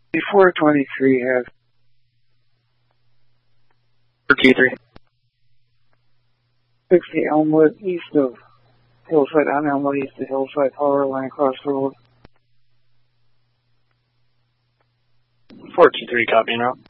423 have 423. 60 Elmwood, east of Hillside, on Elmwood, east of Hillside, power line across the road. 423, copy now.